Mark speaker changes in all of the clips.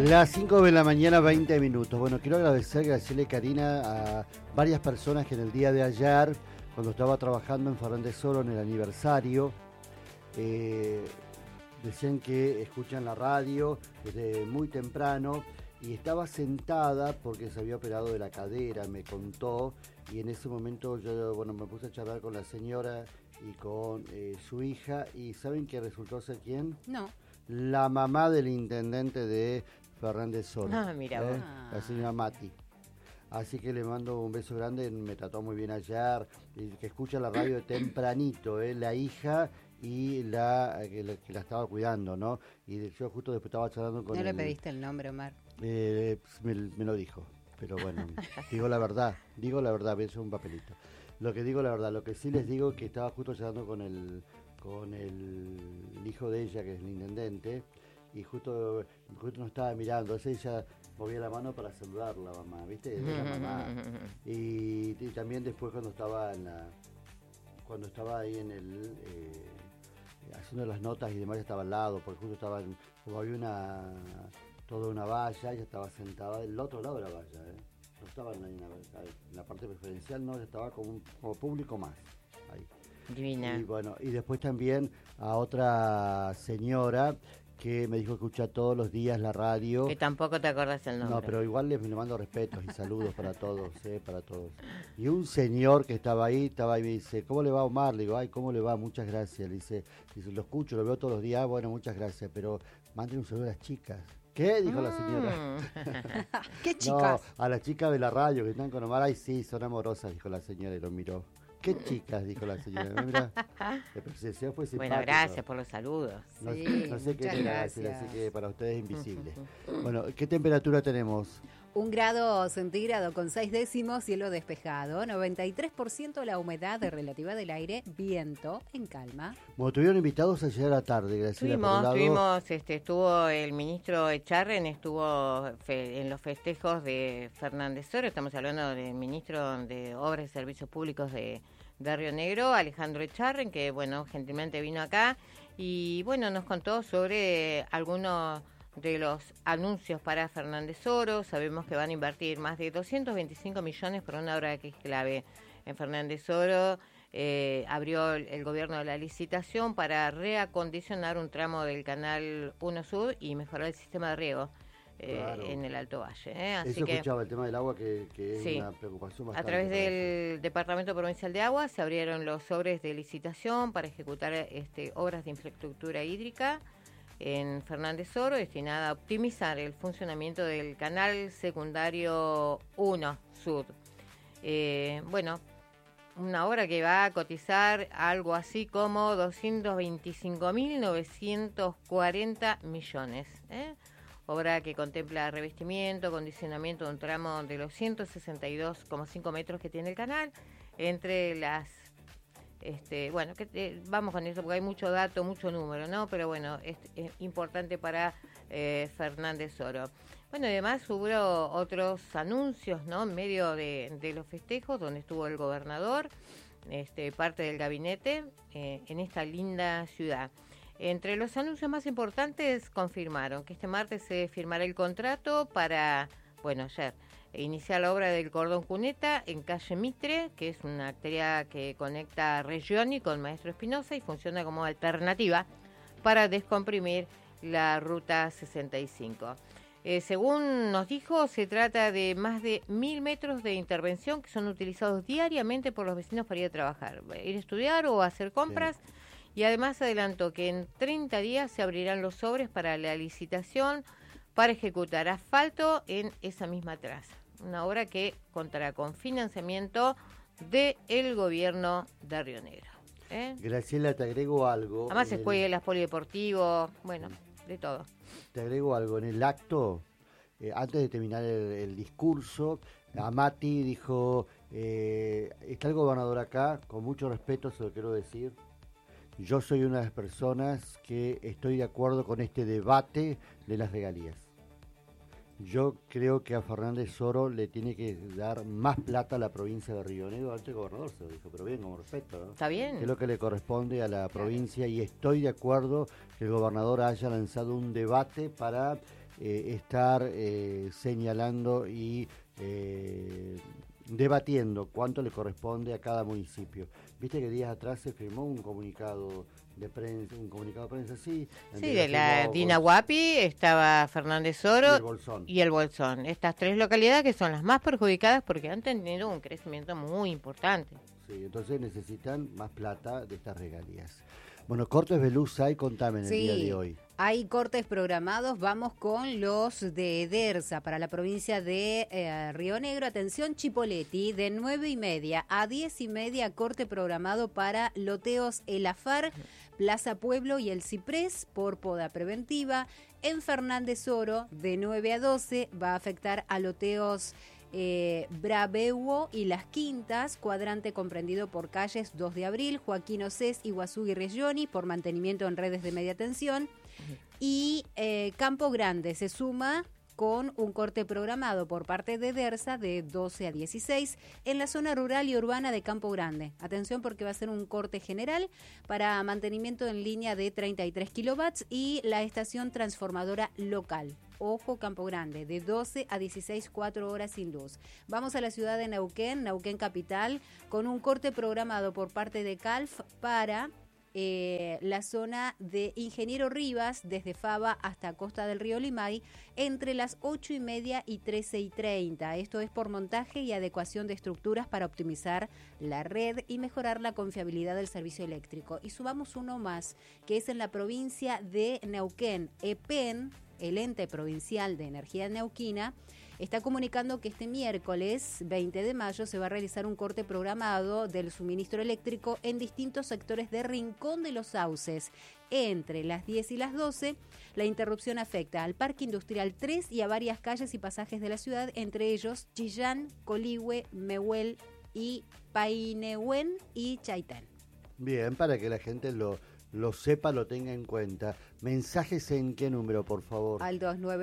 Speaker 1: Las 5 de la mañana, 20 minutos. Bueno, quiero agradecer, Graciela y Karina, a varias personas que en el día de ayer, cuando estaba trabajando en Fernández Oro en el aniversario, decían que escuchan la radio desde muy temprano y estaba sentada porque se había operado de la cadera, me contó, y en ese momento yo, me puse a charlar con la señora y con su hija, y ¿saben qué resultó ser quién?
Speaker 2: No.
Speaker 1: La mamá del intendente de Fernández Oro.
Speaker 3: Mira vos.
Speaker 1: La señora Mati. Así que le mando un beso grande, me trató muy bien ayer, y que escucha la radio de tempranito, la hija y que la estaba cuidando, ¿no? Y yo justo después estaba charlando con
Speaker 2: ¿No le pediste el nombre, Omar?
Speaker 1: Me lo dijo, pero bueno, digo la verdad, voy a hacer un papelito. Lo que digo la verdad, lo que sí les digo que estaba justo charlando con el hijo de ella, que es el intendente, y justo nos estaba mirando, entonces ella movía la mano para saludarla, mamá, ¿viste? De la mamá. Y también después cuando estaba ahí en el haciendo las notas y demás, ella estaba al lado, porque justo estaba como había toda una valla, ella estaba sentada del otro lado de la valla, no estaba en la parte preferencial, no, ella estaba como público más ahí.
Speaker 3: Divina.
Speaker 1: Y bueno, y después también a otra señora que me dijo que escucha todos los días la radio.
Speaker 3: Que tampoco te acordás el nombre.
Speaker 1: No, pero igual le mando respetos y saludos para todos, para todos. Y un señor que estaba ahí y me dice, ¿cómo le va, Omar? Le digo, ay, ¿cómo le va? Muchas gracias. Le dice, lo escucho, lo veo todos los días, bueno, muchas gracias, pero manden un saludo a las chicas. ¿Qué? Dijo la señora.
Speaker 2: ¿Qué chicas?
Speaker 1: No, a las chicas de la radio que están con Omar, ay, sí, son amorosas, dijo la señora y lo miró. ¿Qué chicas? Dijo la señora. Mira, la percepción fue simpática.
Speaker 3: Bueno, gracias por los saludos.
Speaker 1: No,
Speaker 2: Sí,
Speaker 1: no sé qué
Speaker 2: gracias.
Speaker 1: así que para ustedes es invisible. Bueno, ¿qué temperatura tenemos?
Speaker 2: 1 grado centígrado con 6 décimos, cielo despejado, 93% la humedad relativa del aire, viento en calma.
Speaker 1: Bueno, tuvieron invitados ayer a la tarde, Graciela.
Speaker 3: Estuvo el ministro Echarren, estuvo en los festejos de Fernández Oro, estamos hablando del ministro de Obras y Servicios Públicos de Río Negro, Alejandro Echarren, que bueno, gentilmente vino acá y bueno, nos contó sobre algunos de los anuncios para Fernández Oro. Sabemos que van a invertir más de 225 millones por una obra que es clave en Fernández Oro. Abrió el gobierno la licitación para reacondicionar un tramo del Canal 1 Sur y mejorar el sistema de riego. Claro. En el Alto Valle. Así
Speaker 1: Eso
Speaker 3: que,
Speaker 1: escuchaba, el tema del agua, que es
Speaker 3: sí,
Speaker 1: una preocupación bastante.
Speaker 3: A través del Departamento Provincial de Agua se abrieron los sobres de licitación para ejecutar obras de infraestructura hídrica en Fernández Oro, destinada a optimizar el funcionamiento del Canal Secundario 1 Sur. Bueno, una obra que va a cotizar algo así como 225.940 millones. Obra que contempla revestimiento, acondicionamiento de un tramo de los 162,5 metros que tiene el canal, entre las... vamos con eso porque hay mucho dato, mucho número, ¿no? Pero bueno, es importante para Fernández Oro. Bueno, además hubo otros anuncios, ¿no? En medio de los festejos, donde estuvo el gobernador, parte del gabinete, en esta linda ciudad. Entre los anuncios más importantes, confirmaron que este martes se firmará el contrato para, ayer, iniciar la obra del cordón cuneta en calle Mitre, que es una arteria que conecta Regioni con Maestro Espinosa y funciona como alternativa para descomprimir la ruta 65. Según nos dijo, se trata de más de 1.000 metros de intervención que son utilizados diariamente por los vecinos para ir a trabajar, ir a estudiar o hacer compras. Sí. Y además adelantó que en 30 días se abrirán los sobres para la licitación para ejecutar asfalto en esa misma traza. Una obra que contará con financiamiento del gobierno de Río Negro.
Speaker 1: Graciela, te agrego algo.
Speaker 3: Además escuelas, polideportivos, de todo.
Speaker 1: Te agrego algo. En el acto, antes de terminar el discurso, Amati dijo, está el gobernador acá, con mucho respeto se lo quiero decir. Yo soy una de las personas que estoy de acuerdo con este debate de las regalías. Yo creo que a Fernández Oro le tiene que dar más plata a la provincia de Río Negro. Antes el gobernador se lo dijo, pero bien, con respeto, ¿no?
Speaker 3: Está bien.
Speaker 1: Que es lo que le corresponde a la provincia, y estoy de acuerdo que el gobernador haya lanzado un debate para estar señalando y debatiendo cuánto le corresponde a cada municipio. Viste que días atrás se firmó un comunicado de prensa, sí.
Speaker 3: Sí, de la Dinahuapi estaba Fernández Oro
Speaker 1: y
Speaker 3: el Bolsón. Estas tres localidades que son las más perjudicadas porque han tenido un crecimiento muy importante.
Speaker 1: Sí, entonces necesitan más plata de estas regalías. Bueno, cortes de luz hay, contame en el día de hoy.
Speaker 2: Hay cortes programados, vamos con los de Edersa para la provincia de Río Negro. Atención, Chipoleti, de 9:30 a 10:30, corte programado para loteos El Afar, Plaza Pueblo y El Ciprés por poda preventiva. En Fernández Oro, de 9 a 12, va a afectar a loteos Braveuo y Las Quintas, cuadrante comprendido por calles 2 de Abril, Joaquín Océs, Iguazú y Regioni, por mantenimiento en redes de media tensión. Y Campo Grande se suma con un corte programado por parte de Edersa de 12 a 16 en la zona rural y urbana de Campo Grande. Atención porque va a ser un corte general para mantenimiento en línea de 33 kilowatts y la estación transformadora local. Ojo, Campo Grande, de 12 a 16, 4 horas sin luz. Vamos a la ciudad de Neuquén capital, con un corte programado por parte de CALF para la zona de Ingeniero Rivas, desde Faba hasta Costa del Río Limay, entre las 8:30 y 13:30. Esto es por montaje y adecuación de estructuras para optimizar la red y mejorar la confiabilidad del servicio eléctrico. Y sumamos uno más, que es en la provincia de Neuquén. EPEN, el ente provincial de energía neuquina, está comunicando que este miércoles 20 de mayo se va a realizar un corte programado del suministro eléctrico en distintos sectores de Rincón de los Sauces. Entre las 10 y las 12, la interrupción afecta al Parque Industrial 3 y a varias calles y pasajes de la ciudad, entre ellos Chillán, Coligüe, Mehuel y Painehuen y Chaitén.
Speaker 1: Bien, para que la gente lo sepa, lo tenga en cuenta. ¿Mensajes en qué número, por favor?
Speaker 2: Al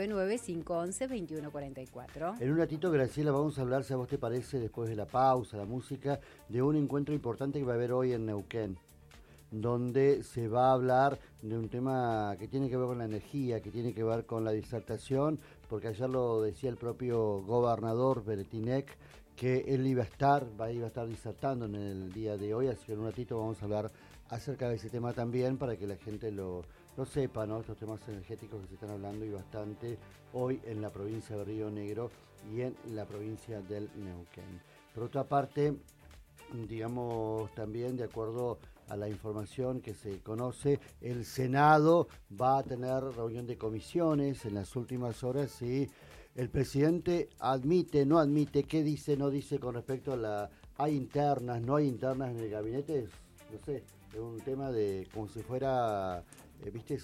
Speaker 2: 299-511-2144.
Speaker 1: En un ratito, Graciela, vamos a hablar, si a vos te parece, después de la pausa, la música, de un encuentro importante que va a haber hoy en Neuquén, donde se va a hablar de un tema que tiene que ver con la energía, que tiene que ver con la disertación, porque ayer lo decía el propio gobernador Beretinec, que él iba a estar disertando en el día de hoy, así que en un ratito vamos a hablar acerca de ese tema también para que la gente lo sepa, ¿no? Estos temas energéticos que se están hablando y bastante hoy en la provincia de Río Negro y en la provincia del Neuquén. Por otra parte, digamos también de acuerdo a la información que se conoce, el Senado va a tener reunión de comisiones en las últimas horas y el presidente admite, no admite, qué dice, no dice con respecto a hay internas, no hay internas en el gabinete, no sé. Es un tema de como si fuera, viste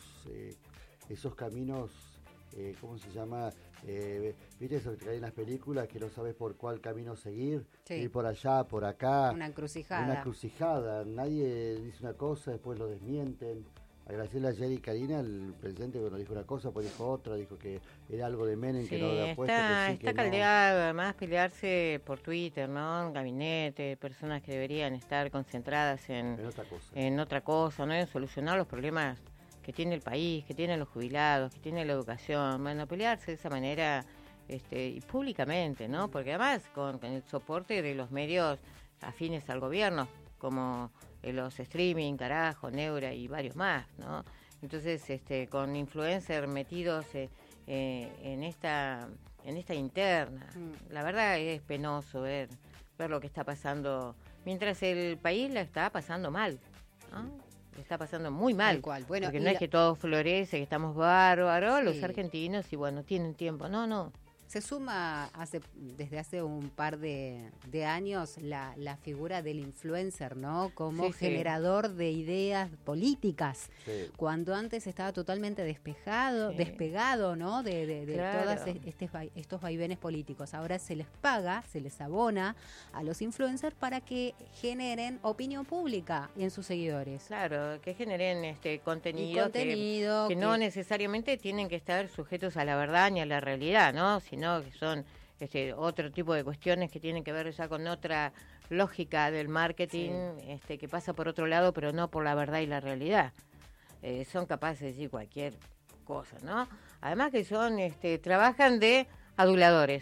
Speaker 1: esos caminos, ¿cómo se llama? Viste eso que te cae en las películas, que no sabes por cuál camino seguir, ir por allá, por acá.
Speaker 2: Una encrucijada.
Speaker 1: Nadie dice una cosa, después lo desmienten. A Graciela, ayer y Karina, el presidente cuando dijo una cosa, pues dijo otra, dijo que era algo de Menem, que no había puesto, que sí,
Speaker 3: está
Speaker 1: que
Speaker 3: caldeado, además pelearse por Twitter, ¿no? En gabinete, personas que deberían estar concentradas en otra cosa, ¿no? En solucionar los problemas que tiene el país, que tienen los jubilados, que tiene la educación. Bueno, pelearse de esa manera y públicamente, ¿no? Porque además con el soporte de los medios afines al gobierno, como los streaming, Carajo, Neura y varios más, ¿no? Entonces, con influencers metidos en esta interna, la verdad es penoso ver lo que está pasando, mientras el país la está pasando mal, ¿no? Le está pasando muy mal, bueno, porque no es que todo florece, que estamos bárbaros, sí. Los argentinos, y bueno, tienen tiempo, no.
Speaker 2: Se suma desde hace un par de años la figura del influencer, ¿no? Como generador de ideas políticas, cuando antes estaba totalmente despegado, ¿no? De todos estos vaivenes políticos. Ahora se les paga, se les abona a los influencers para que generen opinión pública en sus seguidores.
Speaker 3: Claro, que generen contenido que no necesariamente tienen que estar sujetos a la verdad ni a la realidad, ¿no? Sino que son otro tipo de cuestiones que tienen que ver ya con otra lógica del marketing, que pasa por otro lado, pero no por la verdad y la realidad. Son capaces de decir cualquier cosas, ¿no? Además que son, trabajan de aduladores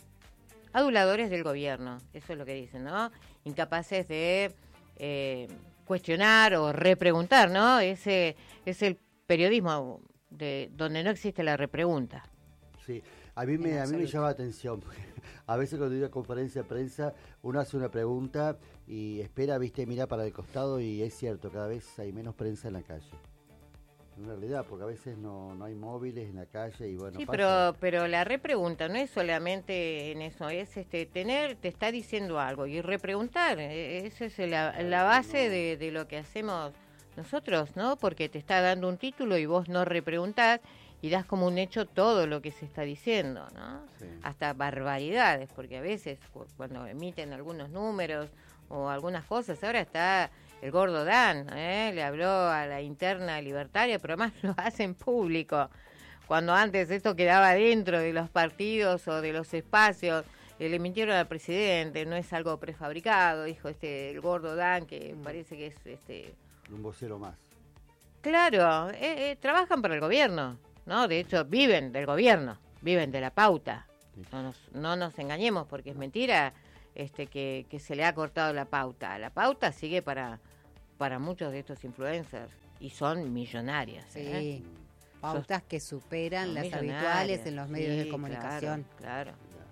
Speaker 3: del gobierno, eso es lo que dicen, ¿no? Incapaces de cuestionar o repreguntar, ¿no? Ese es el periodismo de donde no existe la repregunta.
Speaker 1: Sí, a mí me llama la atención, porque a veces cuando hay una conferencia de prensa, uno hace una pregunta y espera, viste, mira para el costado y es cierto, cada vez hay menos prensa en la calle. En realidad, porque a veces no hay móviles en la calle y bueno,
Speaker 3: sí,
Speaker 1: pasa.
Speaker 3: pero la repregunta no es solamente en eso, es te está diciendo algo y repreguntar, esa es la base de lo que hacemos nosotros, ¿no? Porque te está dando un título y vos no repreguntás y das como un hecho todo lo que se está diciendo, ¿no?
Speaker 1: Sí.
Speaker 3: Hasta barbaridades, porque a veces cuando emiten algunos números o algunas cosas, ahora está el gordo Dan, le habló a la interna libertaria, pero además lo hace en público, cuando antes esto quedaba dentro de los partidos o de los espacios, le mintieron al presidente, no es algo prefabricado, dijo el gordo Dan, que parece que es
Speaker 1: Un vocero más.
Speaker 3: Claro, trabajan para el gobierno, ¿no? De hecho, viven del gobierno, viven de la pauta.
Speaker 1: Sí.
Speaker 3: No nos engañemos, porque es mentira que se le ha cortado la pauta. La pauta sigue para muchos de estos influencers y son millonarias.
Speaker 2: Sí, pautas que superan
Speaker 3: Son
Speaker 2: las
Speaker 3: millonarias,
Speaker 2: habituales en los medios de
Speaker 3: sí,
Speaker 2: comunicación.
Speaker 3: Claro.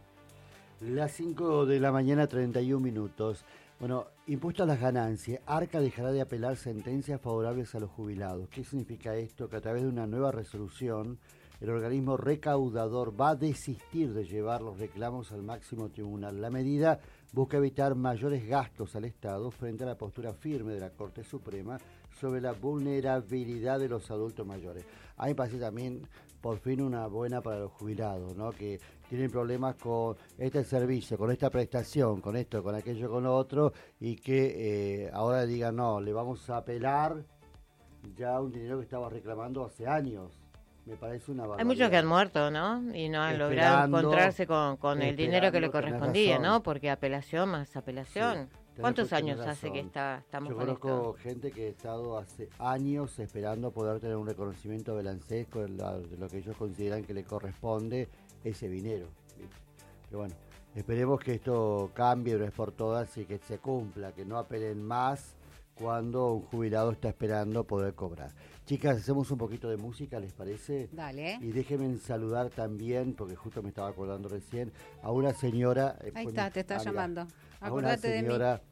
Speaker 1: Las 5 de la mañana, 31 minutos. Bueno, impuestas las ganancias, Arca dejará de apelar sentencias favorables a los jubilados. ¿Qué significa esto? Que a través de una nueva resolución, el organismo recaudador va a desistir de llevar los reclamos al máximo tribunal. La medida busca evitar mayores gastos al Estado frente a la postura firme de la Corte Suprema sobre la vulnerabilidad de los adultos mayores. A mí me parece también, por fin, una buena para los jubilados, ¿no? Que tienen problemas con este servicio, con esta prestación, con esto, con aquello, con lo otro, y que ahora digan, no, le vamos a apelar ya un dinero que estaba reclamando hace años. Me parece una barbaridad.
Speaker 3: Hay muchos que han muerto, ¿no? Y no han logrado encontrarse con el dinero que le correspondía, ¿no? Porque apelación más apelación.
Speaker 1: Sí,
Speaker 3: ¿Cuántos años
Speaker 1: tenés
Speaker 3: hace que estamos
Speaker 1: Yo
Speaker 3: con
Speaker 1: conozco
Speaker 3: esto?
Speaker 1: gente que ha estado hace años esperando poder tener un reconocimiento del ANSES de lo que ellos consideran que le corresponde ese dinero. ¿Viste? Pero bueno, esperemos que esto cambie una vez por todas y que se cumpla, que no apelen más cuando un jubilado está esperando poder cobrar. Chicas, hacemos un poquito de música, ¿les parece?
Speaker 2: Dale.
Speaker 1: Y déjenme saludar también, porque justo me estaba acordando recién, a una señora...
Speaker 2: Ahí está, te está
Speaker 1: mirá,
Speaker 2: llamando.
Speaker 1: a una
Speaker 2: Acordate de mí.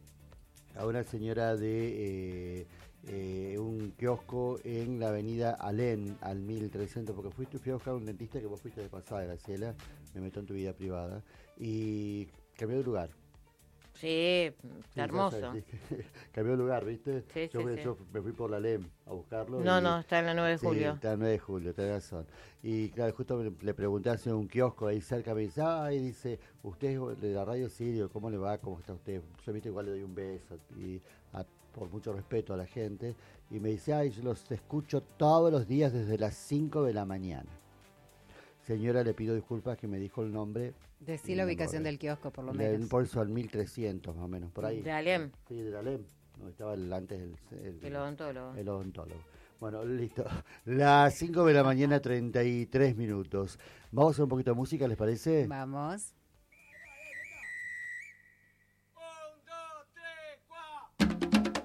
Speaker 1: a una señora de un kiosco en la avenida Alén, al 1300, porque fui a buscar un dentista que vos fuiste de pasada, Graciela, me meto en tu vida privada, y cambió de lugar.
Speaker 3: Sí, está hermoso.
Speaker 1: Cambió de lugar, ¿viste?
Speaker 3: Sí,
Speaker 1: yo
Speaker 3: sí.
Speaker 1: me fui por la LEM a buscarlo.
Speaker 3: No, está en la 9 de
Speaker 1: Sí,
Speaker 3: julio.
Speaker 1: está el 9 de julio, tenés razón. Y claro, justo le pregunté hace un kiosco ahí cerca, me dice, dice, ¿usted es de la radio? Sí, digo, ¿cómo le va? ¿Cómo está usted? Yo, viste, igual le doy un beso, y por mucho respeto a la gente. Y me dice, yo los escucho todos los días desde las 5 de la mañana. Señora, le pido disculpas que me dijo el nombre.
Speaker 2: Decí la ubicación del kiosco, por lo menos.
Speaker 1: Por eso al 1300, más o menos, por ahí.
Speaker 3: De Alem.
Speaker 1: Sí, de la LEM, donde estaba antes
Speaker 3: El odontólogo.
Speaker 1: El odontólogo. Bueno, listo. Las 5 de la mañana, 33 minutos. Vamos a hacer un poquito de música, ¿les parece?
Speaker 2: Vamos.